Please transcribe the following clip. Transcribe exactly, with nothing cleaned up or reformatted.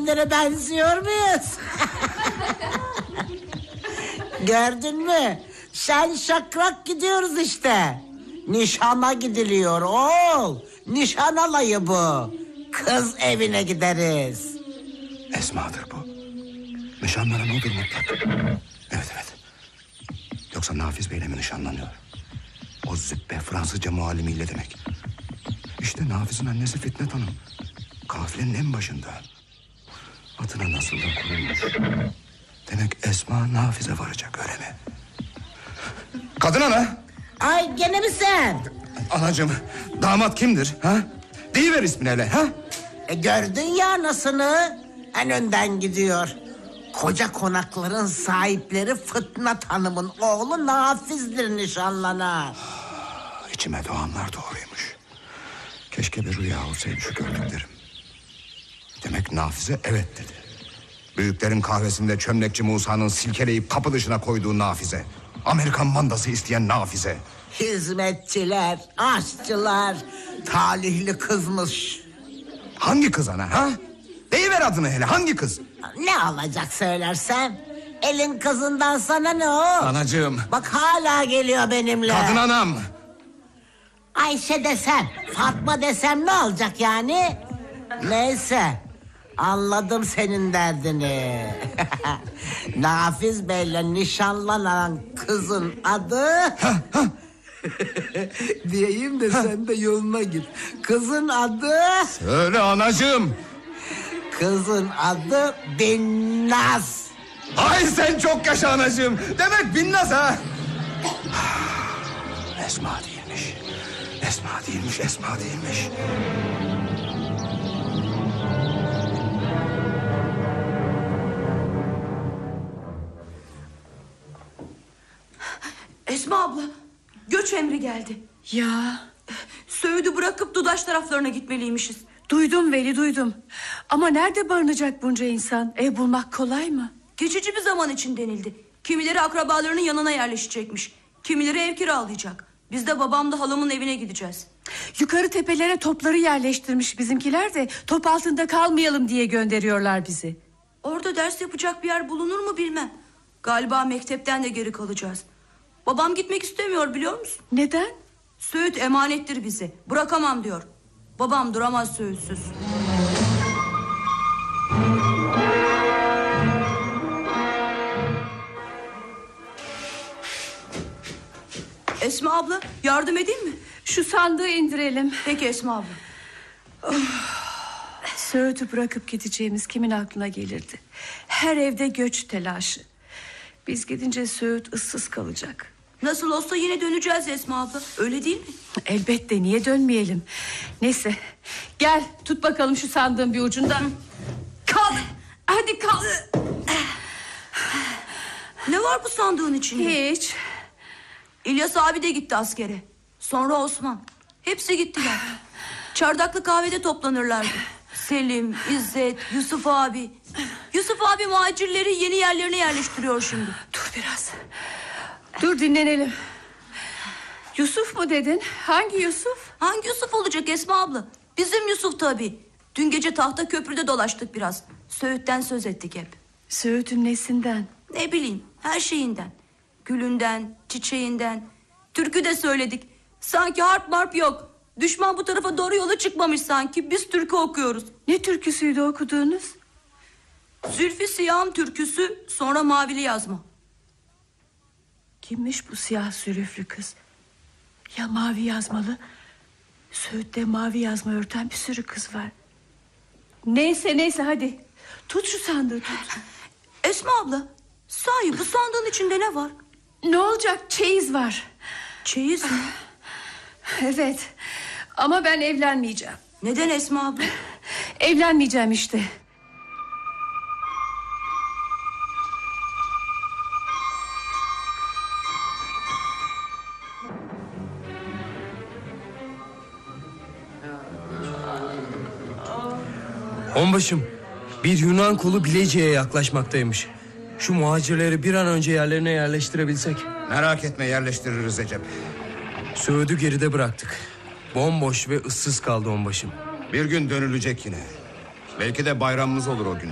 Annemlere benziyor muyuz? Gördün mü? Şen şakrak gidiyoruz işte. Nişana gidiliyor oğul. Nişan alayı bu. Kız evine gideriz. Esma'dır bu. Nişanlanan odur mutlak. Evet evet. Yoksa Nafiz Bey'le mi nişanlanıyor? O züppe Fransızca muallimiyle demek. İşte Nafiz'in annesi Fitnat Hanım. Kafilenin en başında. Adına nasıl da kurulmuş. Demek Esma Nafiz'e varacak, öyle mi? Kadın ana. Ay gene mi sen? Anacığım, damat kimdir? Ha? Deyiver ismini hele. Ha? E, gördün ya anasını. En önden gidiyor. Koca konakların sahipleri Fitnat Hanım'ın oğlu Nafiz'dir nişanlanan. İçime doğanlar doğruymuş. Keşke bir rüya olsaydı şu gördüklerim. Demek Nafize evet dedi. Büyüklerin kahvesinde çömlekçi Musa'nın silkeleyip kapı dışına koyduğu Nafize. Amerikan mandası isteyen Nafize. Hizmetçiler, aşçılar, talihli kızmış. Hangi kız ana ha? Deyiver adını hele, hangi kız? Ne alacak söylersen? Elin kızından sana ne o? Anacığım. Bak hala geliyor benimle. Kadın anam. Ayşe desem, Fatma desem ne olacak yani? Neyse, anladım senin derdini. Nafiz Bey'le nişanlanan kızın adı... Diyeyim de sen de yoluna git. Kızın adı... Söyle anacığım. Kızın adı Binnaz. Ay sen çok yaşa anacığım. Demek Binnaz ha. Esma değilmiş. Esma değilmiş, Esma değilmiş. Esma abla, göç emri geldi. Ya. Söğüdü bırakıp Dudaş taraflarına gitmeliymişiz. Duydum Veli, duydum. Ama nerede barınacak bunca insan? Ev bulmak kolay mı? Geçici bir zaman için denildi. Kimileri akrabalarının yanına yerleşecekmiş. Kimileri ev kiralayacak. Biz de babamla halamın evine gideceğiz. Yukarı tepelere topları yerleştirmiş bizimkiler de top altında kalmayalım diye gönderiyorlar bizi. Orada ders yapacak bir yer bulunur mu bilmem. Galiba mektepten de geri kalacağız. Babam gitmek istemiyor, biliyor musun? Neden? Söğüt emanettir bizi. Bırakamam diyor. Babam duramaz Söğütsüz. Esma abla, yardım edeyim mi? Şu sandığı indirelim. Peki Esma abla. Oh. Söğüt'ü bırakıp gideceğimiz kimin aklına gelirdi? Her evde göç telaşı. Biz gidince Söğüt ıssız kalacak. Nasıl olsa yine döneceğiz Esma abla. Öyle değil mi? Elbette, niye dönmeyelim? Neyse, gel tut bakalım şu sandığın bir ucundan. Kalk, hadi kalk. Ne var bu sandığın içinde? Hiç. İlyas abi de gitti askere. Sonra Osman. Hepsi gittiler. Çardaklı kahvede toplanırlardı. Selim, İzzet, Yusuf abi. Yusuf abi muhacirleri yeni yerlerine yerleştiriyor şimdi. Dur biraz. Dur dinlenelim. Yusuf mu dedin? Hangi Yusuf? Hangi Yusuf olacak Esma abla? Bizim Yusuf tabii. Dün gece tahta köprüde dolaştık biraz. Söğüt'ten söz ettik hep. Söğüt'ün nesinden? Ne bileyim, her şeyinden. Gülünden, çiçeğinden. Türkü de söyledik. Sanki harp marp yok. Düşman bu tarafa doğru yola çıkmamış sanki. Biz türkü okuyoruz. Ne türküsüydü okuduğunuz? Zülfü Siyah'ım türküsü, sonra Mavili Yazma. Kimmiş bu siyah sülüflü kız? Ya mavi yazmalı? Söğüt'te mavi yazma örten bir sürü kız var. Neyse neyse hadi. Tut şu sandığı, tut. Esma abla, sahi bu sandığın içinde ne var? Ne olacak, çeyiz var. Çeyiz mi? Evet, ama ben evlenmeyeceğim. Neden Esma abla? Evlenmeyeceğim işte. Onbaşım, bir Yunan kolu Bilecik'e yaklaşmaktaymış. Şu muhacirleri bir an önce yerlerine yerleştirebilsek. Merak etme, yerleştiririz Recep. Söğüdü geride bıraktık. Bomboş ve ıssız kaldı onbaşım. Bir gün dönülecek yine. Belki de bayramımız olur o gün.